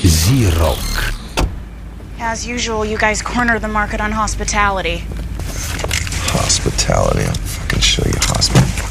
Z-Rock. As usual, you guys corner the market on hospitality. Hospitality. I'll fucking show you hospitality.